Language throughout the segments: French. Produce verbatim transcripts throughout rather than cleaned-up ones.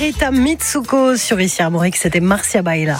Margarita Mitsuko sur Ici Armorique, c'était Marcia Baila.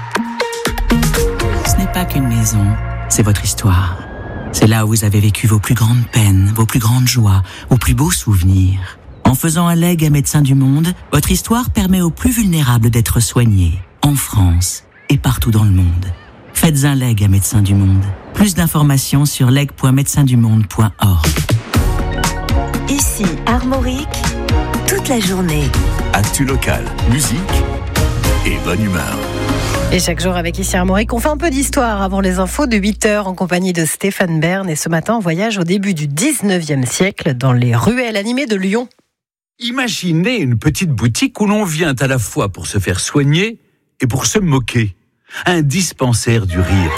Ce n'est pas qu'une maison, c'est votre histoire. C'est là où vous avez vécu vos plus grandes peines, vos plus grandes joies, vos plus beaux souvenirs. En faisant un legs à Médecins du Monde, votre histoire permet aux plus vulnérables d'être soignés, en France et partout dans le monde. Faites un legs à Médecins du Monde. Plus d'informations sur leg point médecins du monde point org. Ici Armorique, toute la journée. Actu locale, musique et bonne humeur. Et chaque jour avec Ici Armorique, on fait un peu d'histoire avant les infos de huit heures en compagnie de Stéphane Bern. Et ce matin, on voyage au début du dix-neuvième siècle dans les ruelles animées de Lyon. Imaginez une petite boutique où l'on vient à la fois pour se faire soigner et pour se moquer. Un dispensaire du rire.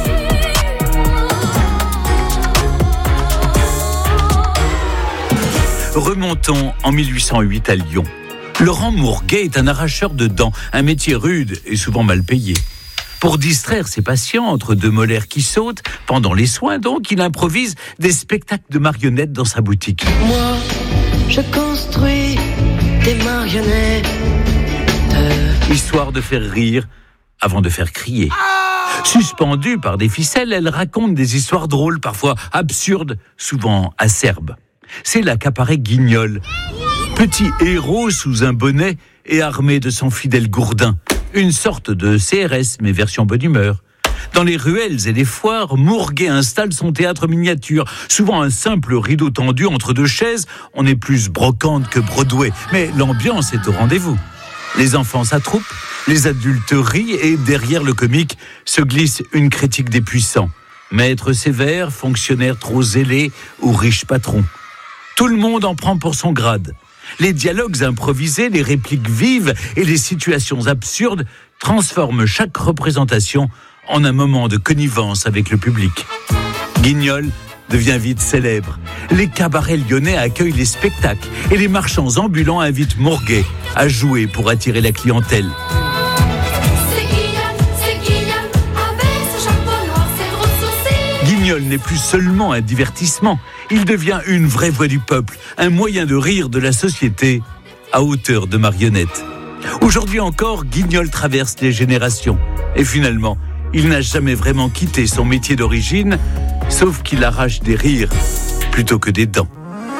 Remontons en mille huit cent huit à Lyon. Laurent Mourguet est un arracheur de dents, un métier rude et souvent mal payé. Pour distraire ses patients entre deux molaires qui sautent, pendant les soins donc, il improvise des spectacles de marionnettes dans sa boutique. Moi, je construis des marionnettes. Histoire de faire rire avant de faire crier. Suspendue par des ficelles, elle raconte des histoires drôles, parfois absurdes, souvent acerbes. C'est là qu'apparaît Guignol, petit héros sous un bonnet et armé de son fidèle gourdin. Une sorte de C R S, mais version bonne humeur. Dans les ruelles et les foires, Mourguet installe son théâtre miniature. Souvent un simple rideau tendu entre deux chaises. On est plus brocante que Broadway, mais l'ambiance est au rendez-vous. Les enfants s'attroupent, les adultes rient et derrière le comique se glisse une critique des puissants. Maître sévère, fonctionnaire trop zélé ou riche patron. Tout le monde en prend pour son grade. Les dialogues improvisés, les répliques vives et les situations absurdes transforment chaque représentation en un moment de connivence avec le public. Guignol devient vite célèbre. Les cabarets lyonnais accueillent les spectacles et les marchands ambulants invitent Mourguet à jouer pour attirer la clientèle. C'est Guignol, c'est Guignol, avec ce chapeau noir, ses gros sourcils. Guignol n'est plus seulement un divertissement, il devient une vraie voix du peuple, un moyen de rire de la société à hauteur de marionnette. Aujourd'hui encore, Guignol traverse les générations et finalement, il n'a jamais vraiment quitté son métier d'origine, sauf qu'il arrache des rires plutôt que des dents.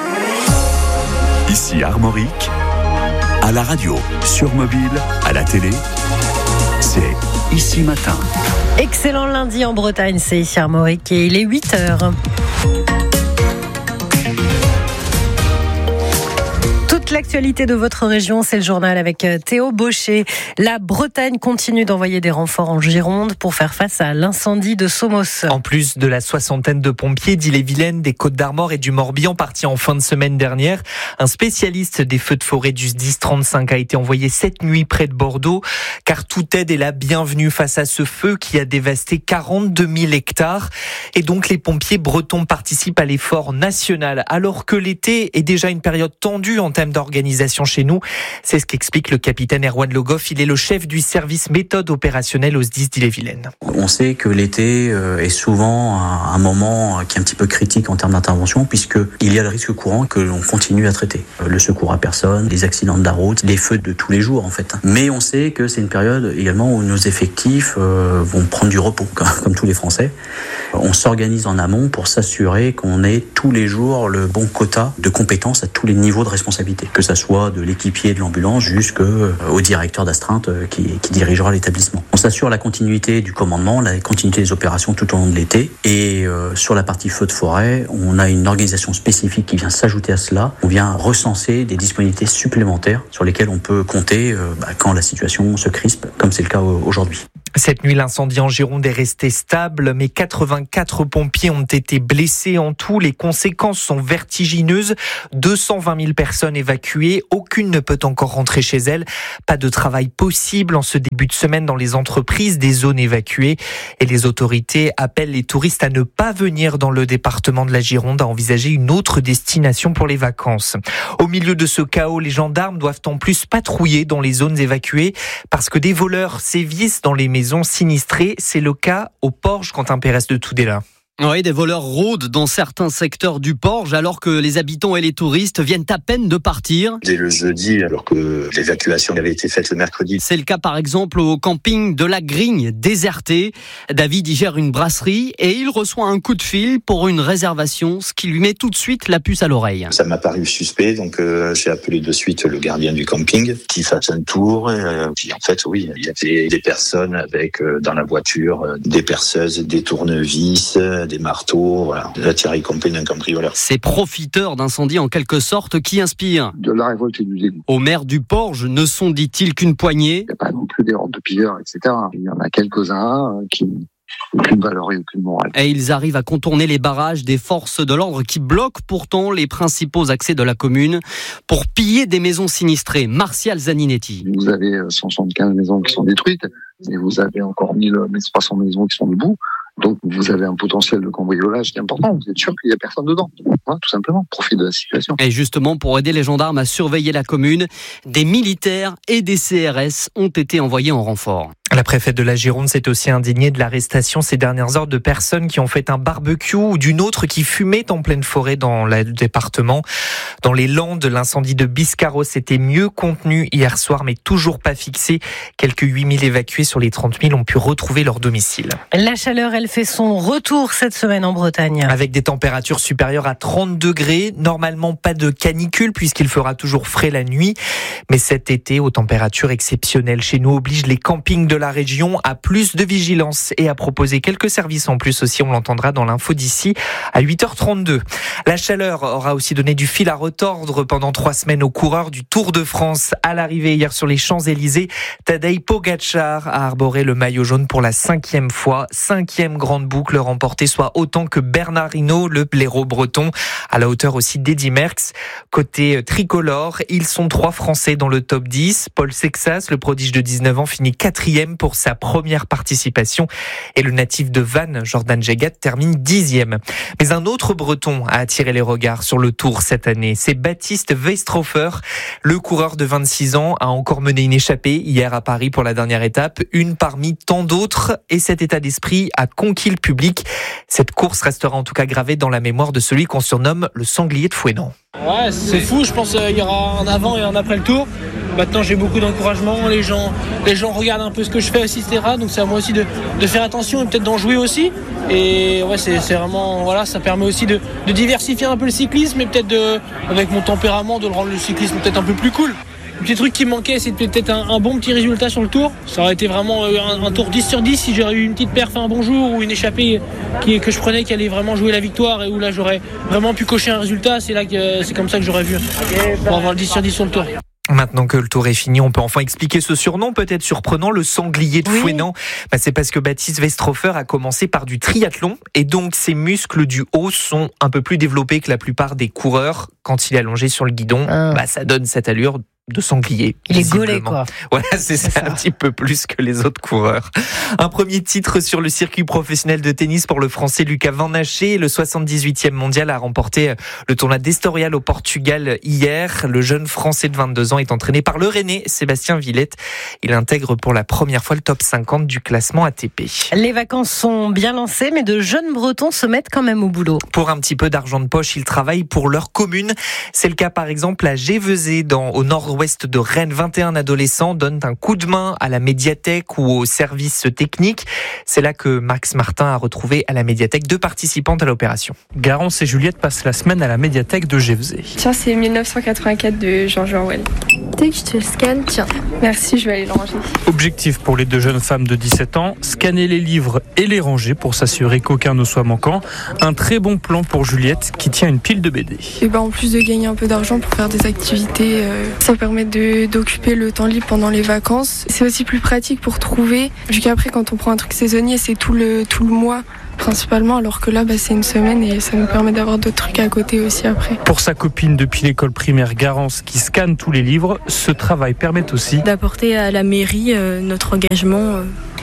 Ici Armorique, à la radio, sur mobile, à la télé, c'est Ici Matin. Excellent lundi en Bretagne, c'est Ici Armorique et il est huit heures. L'actualité de votre région, c'est le journal avec Théo Baucher. La Bretagne continue d'envoyer des renforts en Gironde pour faire face à l'incendie de Somos. En plus de la soixantaine de pompiers d'Ille-et-Vilaine, des Côtes-d'Armor et du Morbihan partis en fin de semaine dernière, un spécialiste des feux de forêt du S D I S trente-cinq a été envoyé cette nuit près de Bordeaux, car toute aide est la bienvenue face à ce feu qui a dévasté quarante-deux mille hectares. Et donc les pompiers bretons participent à l'effort national, alors que l'été est déjà une période tendue en termes d'organisation chez nous. C'est ce qu'explique le capitaine Erwan Logoff. Il est le chef du service méthode opérationnelle au S D I S d'Ille-et-Vilaine. On sait que l'été est souvent un moment qui est un petit peu critique en termes d'intervention, puisqu'il y a le risque courant que l'on continue à traiter. Le secours à personne, les accidents de la route, les feux de tous les jours en fait. Mais on sait que c'est une période également où nos effectifs vont prendre du repos, comme tous les Français. On s'organise en amont pour s'assurer qu'on ait tous les jours le bon quota de compétences à tous les niveaux de responsabilité, que ça soit de l'équipier de l'ambulance jusqu'au directeur d'astreinte qui, qui dirigera l'établissement. On s'assure la continuité du commandement, la continuité des opérations tout au long de l'été. Et euh, sur la partie feu de forêt, on a une organisation spécifique qui vient s'ajouter à cela. On vient recenser des disponibilités supplémentaires sur lesquelles on peut compter euh, bah, quand la situation se crispe, comme c'est le cas aujourd'hui. Cette nuit, l'incendie en Gironde est resté stable, mais quatre-vingt-quatre pompiers ont été blessés en tout. Les conséquences sont vertigineuses. deux cent vingt mille personnes évacuées. Aucune ne peut encore rentrer chez elle. Pas de travail possible en ce début de semaine dans les entreprises des zones évacuées. Et les autorités appellent les touristes à ne pas venir dans le département de la Gironde, à envisager une autre destination pour les vacances. Au milieu de ce chaos, les gendarmes doivent en plus patrouiller dans les zones évacuées parce que des voleurs sévissent dans les maisons sinistrées. C'est le cas au Porge, Quentin Pérez de Tudela. Oui, des voleurs rôdent dans certains secteurs du Porge alors que les habitants et les touristes viennent à peine de partir. Dès le jeudi, alors que l'évacuation avait été faite le mercredi. C'est le cas par exemple au camping de la Grigne, déserté. David y gère une brasserie et il reçoit un coup de fil pour une réservation, ce qui lui met tout de suite la puce à l'oreille. Ça m'a paru suspect, donc euh, j'ai appelé de suite le gardien du camping qui fasse un tour. Et, euh, puis en fait, oui, il y avait des personnes avec euh, dans la voiture euh, des perceuses, des tournevis, euh, des marteaux, voilà. La Thierry Compé d'un cambrioleur. Ces profiteurs d'incendie en quelque sorte qui inspirent de la révolte et du dégoût. Au maire du Porge ne sont, dit-il, qu'une poignée. Il n'y a pas non plus des hordes de pilleurs, et cetera. Il y en a quelques-uns qui n'ont aucune valeur et aucune morale. Et ils arrivent à contourner les barrages des forces de l'ordre qui bloquent pourtant les principaux accès de la commune pour piller des maisons sinistrées. Martial Zaninetti. Vous avez cent soixante-quinze maisons qui sont détruites et vous avez encore mille trois cents maisons qui sont debout. Donc, vous avez un potentiel de cambriolage qui est important. Vous êtes sûr qu'il n'y a personne dedans. Voilà, tout simplement. Profit de la situation. Et justement, pour aider les gendarmes à surveiller la commune, des militaires et des C R S ont été envoyés en renfort. La préfète de la Gironde s'est aussi indignée de l'arrestation ces dernières heures de personnes qui ont fait un barbecue ou d'une autre qui fumait en pleine forêt dans le département. Dans les Landes, l'incendie de Biscarrosse était mieux contenu hier soir, mais toujours pas fixé. Quelques huit mille évacués sur les trente mille ont pu retrouver leur domicile. La chaleur, elle fait son retour cette semaine en Bretagne. Avec des températures supérieures à trente degrés. Normalement, pas de canicule puisqu'il fera toujours frais la nuit. Mais cet été, aux températures exceptionnelles chez nous, oblige les campings de la région à plus de vigilance et à proposer quelques services en plus aussi. On l'entendra dans l'info d'ici à huit heures trente-deux. La chaleur aura aussi donné du fil à retordre pendant trois semaines aux coureurs du Tour de France. À l'arrivée hier sur les Champs-Élysées, Tadej Pogačar a arboré le maillot jaune pour la cinquième fois. Cinquième grande boucle remportée, soit autant que Bernard Hinault, le blaireau breton, à la hauteur aussi d'Eddy Merckx. Côté tricolore, ils sont trois Français dans le top dix. Paul Sexas, le prodige de dix-neuf ans, finit quatrième pour sa première participation. Et le natif de Vannes, Jordan Jegat, termine dixième. Mais un autre breton a attiré les regards sur le Tour cette année. C'est Baptiste Weistrofer. Le coureur de vingt-six ans a encore mené une échappée hier à Paris pour la dernière étape. Une parmi tant d'autres. Et cet état d'esprit a conquis le public. Cette course restera en tout cas gravée dans la mémoire de celui qu'on surnomme le sanglier de Fouesnant. Ouais, c'est fou, je pense qu'il y aura un avant et un après le Tour. Maintenant j'ai beaucoup d'encouragement, les gens, les gens regardent un peu ce que je fais, et cetera. Donc c'est à moi aussi de, de faire attention et peut-être d'en jouer aussi. Et ouais, c'est, c'est vraiment, voilà, ça permet aussi de, de diversifier un peu le cyclisme et peut-être de, avec mon tempérament, de le rendre le cyclisme peut-être un peu plus cool. Le petit truc qui me manquait, c'est peut-être un, un bon petit résultat sur le Tour. Ça aurait été vraiment un, un Tour dix sur dix si j'aurais eu une petite perf un bon jour ou une échappée qui, que je prenais qui allait vraiment jouer la victoire et où là j'aurais vraiment pu cocher un résultat. C'est là que c'est comme ça que j'aurais vu pour avoir le dix sur dix sur le Tour. Maintenant que le Tour est fini, on peut enfin expliquer ce surnom peut-être surprenant, le sanglier de oui. Fouesnant. Bah, c'est parce que Baptiste Weistrofer a commencé par du triathlon et donc ses muscles du haut sont un peu plus développés que la plupart des coureurs. Quand il est allongé sur le guidon, ah. bah, ça donne cette allure de sanglier. Il est gaulé, quoi. Voilà, c'est, c'est ça, ça, un petit peu plus que les autres coureurs. Un premier titre sur le circuit professionnel de tennis pour le Français Lucas Van Haché. Le soixante-dix-huitième mondial a remporté le tournoi d'Estoril au Portugal hier. Le jeune Français de vingt-deux ans est entraîné par le Rennais Sébastien Villette. Il intègre pour la première fois le top cinquante du classement A T P. Les vacances sont bien lancées, mais de jeunes Bretons se mettent quand même au boulot. Pour un petit peu d'argent de poche, ils travaillent pour leur commune. C'est le cas par exemple à Gévezé, dans, au nord-ouest de Rennes. vingt et un adolescents donnent un coup de main à la médiathèque ou au service technique. C'est là que Max Martin a retrouvé à la médiathèque deux participantes à l'opération. Garance et Juliette passent la semaine à la médiathèque de Gévezé. Tiens, c'est mille neuf cent quatre-vingt-quatre de George Orwell. Dès que je te le scanne, tiens. Merci, je vais aller le ranger. Objectif pour les deux jeunes femmes de dix-sept ans, scanner les livres et les ranger pour s'assurer qu'aucun ne soit manquant. Un très bon plan pour Juliette qui tient une pile de B D. Et ben, en plus de gagner un peu d'argent pour faire des activités, euh, ça permet de, d'occuper le temps libre pendant les vacances. C'est aussi plus pratique pour trouver, vu qu'après quand on prend un truc saisonnier, c'est tout le, tout le mois principalement, alors que là bah, c'est une semaine et ça nous permet d'avoir d'autres trucs à côté aussi après. Pour sa copine depuis l'école primaire Garance qui scanne tous les livres, ce travail permet aussi d'apporter à la mairie euh, notre engagement euh,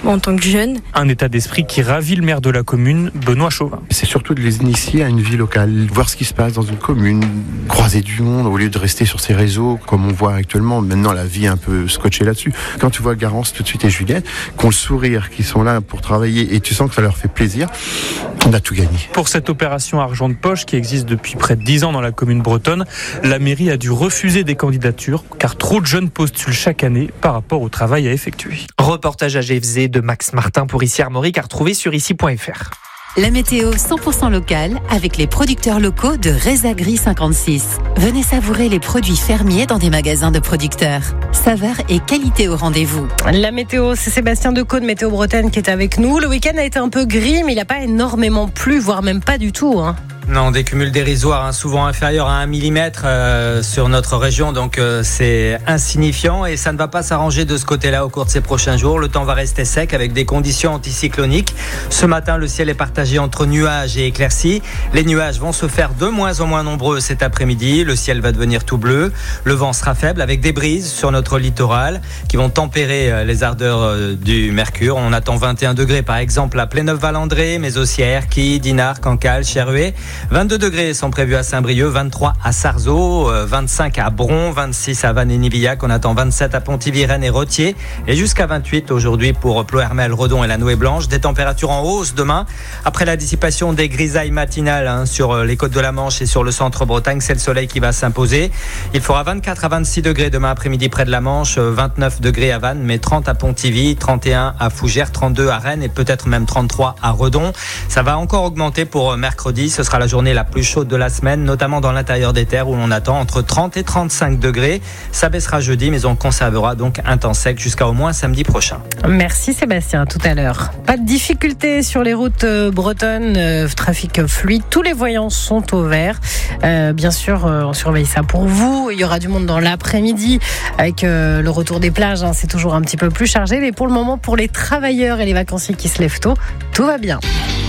en tant que jeune. Un état d'esprit qui ravit le maire de la commune, Benoît Chauvin. C'est surtout de les initier à une vie locale, voir ce qui se passe dans une commune, croiser du monde au lieu de rester sur ces réseaux comme on voit actuellement. Maintenant, la vie est un peu scotchée là-dessus. Quand tu vois Garance tout de suite et Juliette, qui ont le sourire, qui sont là pour travailler et tu sens que ça leur fait plaisir, on a tout gagné. Pour cette opération argent de poche qui existe depuis près de dix ans dans la commune bretonne, la mairie a dû refuser des candidatures car trop de jeunes postulent chaque année par rapport au travail à effectuer. Reportage à G F Z de Max Martin pour Ici Armorique à retrouver sur ici point f r. La météo cent pour cent locale avec les producteurs locaux de Rezagri cinquante-six. Venez savourer les produits fermiers dans des magasins de producteurs. Saveur et qualité au rendez-vous. La météo, c'est Sébastien Decaux de Météo Bretagne qui est avec nous. Le week-end a été un peu gris, mais il n'a pas énormément plu, voire même pas du tout. Hein. Non, des cumuls dérisoires, hein, souvent inférieurs à un millimètre euh, sur notre région, donc euh, c'est insignifiant et ça ne va pas s'arranger de ce côté-là au cours de ces prochains jours. Le temps va rester sec avec des conditions anticycloniques. Ce matin, le ciel est partagé entre nuages et éclaircies. Les nuages vont se faire de moins en moins nombreux cet après-midi. Le ciel va devenir tout bleu. Le vent sera faible avec des brises sur notre littoral qui vont tempérer les ardeurs euh, du mercure. On attend vingt et un degrés par exemple à Pléneuf-Valandré, mais aussi à Erquy, Dinard, Cancale, Cherhuet. vingt-deux degrés sont prévus à Saint-Brieuc, vingt-trois à Sarzeau, vingt-cinq à Bron, vingt-six à Vannes et Nivillac. On attend vingt-sept à Pontivy, Rennes et Rothier et jusqu'à vingt-huit aujourd'hui pour Ploërmel, Redon et la Nouée Blanche. Des températures en hausse demain après la dissipation des grisailles matinales hein, sur les côtes de la Manche et sur le centre Bretagne. C'est le soleil qui va s'imposer. Il fera vingt-quatre à vingt-six degrés demain après-midi près de la Manche, vingt-neuf degrés à Vannes, mais trente à Pontivy, trente et un à Fougères, trente-deux à Rennes et peut-être même trente-trois à Redon. Ça va encore augmenter pour mercredi. Ce sera la journée la plus chaude de la semaine, notamment dans l'intérieur des terres où l'on attend entre trente et trente-cinq degrés. Ça baissera jeudi, mais on conservera donc un temps sec jusqu'à au moins samedi prochain. Merci Sébastien, à tout à l'heure. Pas de difficultés sur les routes bretonnes, euh, trafic fluide, tous les voyants sont au vert. Euh, bien sûr, euh, on surveille ça pour vous. Il y aura du monde dans l'après-midi avec euh, le retour des plages, hein, c'est toujours un petit peu plus chargé, mais pour le moment, pour les travailleurs et les vacanciers qui se lèvent tôt, tout va bien.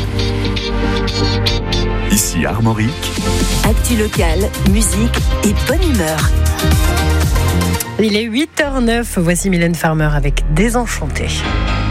Ici Armorique. Actu locale, musique et bonne humeur. Il est huit heures zéro neuf, voici Mylène Farmer avec Désenchanté.